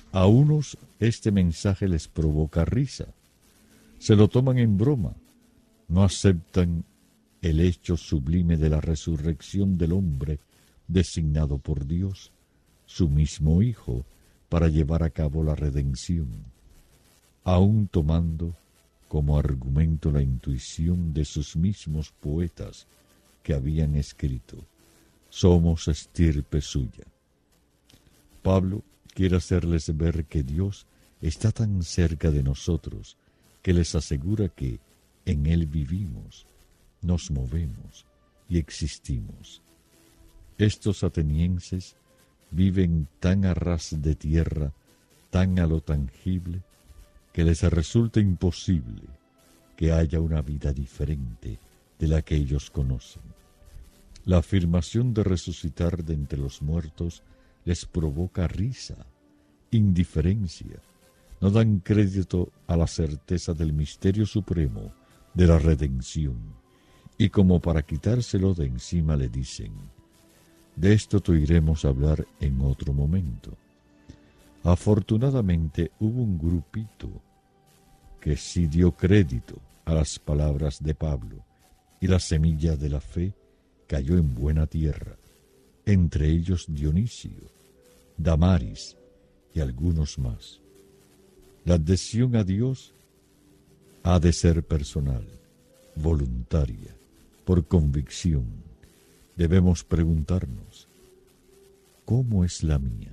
A unos este mensaje les provoca risa, se lo toman en broma, no aceptan el hecho sublime de la resurrección del hombre designado por Dios, su mismo Hijo, para llevar a cabo la redención, aun tomando como argumento la intuición de sus mismos poetas que habían escrito: somos estirpe suya. Pablo quiere hacerles ver que Dios está tan cerca de nosotros que les asegura que en Él vivimos, nos movemos y existimos. Estos atenienses viven tan a ras de tierra, tan a lo tangible, que les resulta imposible que haya una vida diferente de la que ellos conocen. La afirmación de resucitar de entre los muertos les provoca risa, indiferencia, no dan crédito a la certeza del misterio supremo de la redención, y como para quitárselo de encima le dicen: de esto te oiremos hablar en otro momento. Afortunadamente hubo un grupito que sí dio crédito a las palabras de Pablo, y la semilla de la fe cayó en buena tierra, entre ellos Dionisio, Damaris y algunos más. La adhesión a Dios ha de ser personal, voluntaria, por convicción. Debemos preguntarnos: ¿cómo es la mía?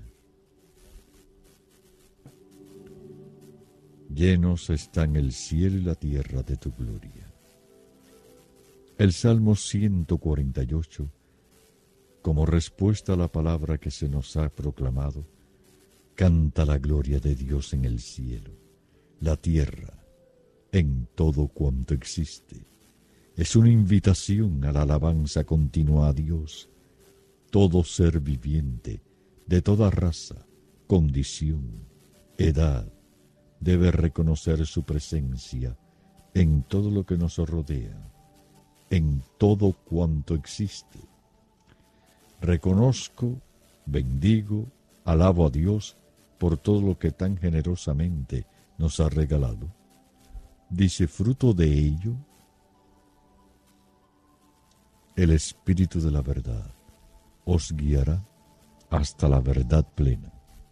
Llenos están el cielo y la tierra de tu gloria. El Salmo 148, como respuesta a la palabra que se nos ha proclamado, canta la gloria de Dios en el cielo, la tierra, en todo cuanto existe. Es una invitación a la alabanza continua a Dios. Todo ser viviente, de toda raza, condición, edad, debe reconocer su presencia en todo lo que nos rodea, en todo cuanto existe. Reconozco, bendigo, alabo a Dios por todo lo que tan generosamente nos ha regalado. Dice: fruto de ello, el Espíritu de la verdad os guiará hasta la verdad plena.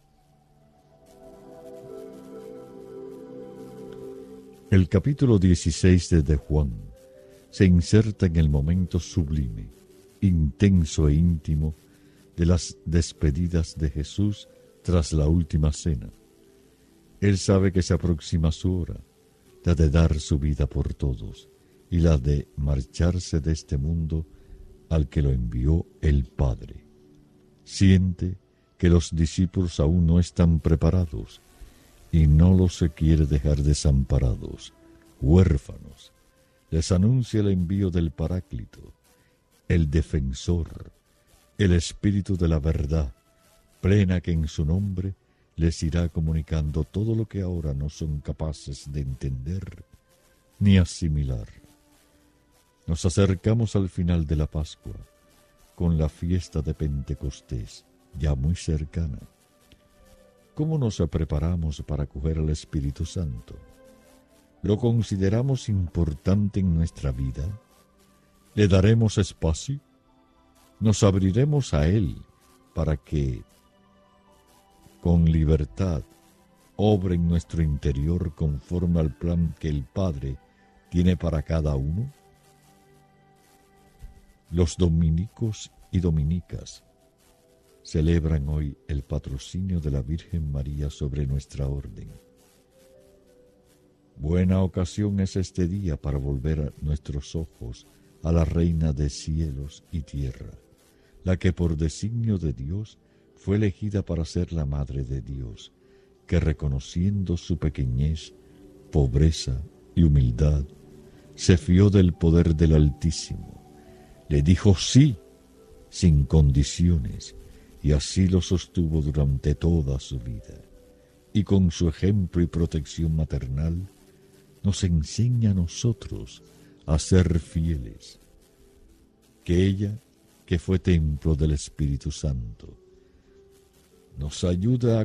El capítulo 16 de Juan se inserta en el momento sublime, intenso e íntimo de las despedidas de Jesús tras la última cena. Él sabe que se aproxima su hora, la de dar su vida por todos y la de marcharse de este mundo al que lo envió el Padre. Siente que los discípulos aún no están preparados y no los quiere dejar desamparados, huérfanos. Les anuncia el envío del Paráclito, el Defensor, el Espíritu de la verdad, plena, que en su nombre les irá comunicando todo lo que ahora no son capaces de entender ni asimilar. Nos acercamos al final de la Pascua, con la fiesta de Pentecostés, ya muy cercana. ¿Cómo nos preparamos para acoger al Espíritu Santo? ¿Lo consideramos importante en nuestra vida? ¿Le daremos espacio? ¿Nos abriremos a Él para que, con libertad, obre en nuestro interior conforme al plan que el Padre tiene para cada uno? Los dominicos y dominicas celebran hoy el patrocinio de la Virgen María sobre nuestra orden. Buena ocasión es este día para volver nuestros ojos a la Reina de cielos y tierra, la que por designio de Dios fue elegida para ser la Madre de Dios, que reconociendo su pequeñez, pobreza y humildad, se fió del poder del Altísimo. Le dijo sí, sin condiciones, y así lo sostuvo durante toda su vida. Y con su ejemplo y protección maternal, nos enseña a nosotros a ser fieles. Que ella, que fue templo del Espíritu Santo, nos ayuda a